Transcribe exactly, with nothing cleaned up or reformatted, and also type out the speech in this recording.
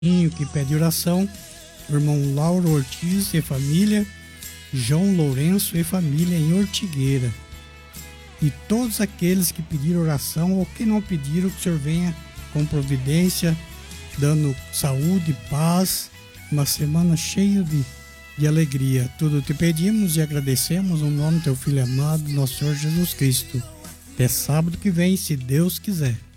que pede oração, o irmão Lauro Ortiz e família, João Lourenço e família em Ortigueira. E todos aqueles que pediram oração ou que não pediram, que o Senhor venha com providência, dando saúde, paz, uma semana cheia de, de alegria. Tudo te pedimos e agradecemos no nome do teu Filho amado, nosso Senhor Jesus Cristo. Até sábado que vem, se Deus quiser.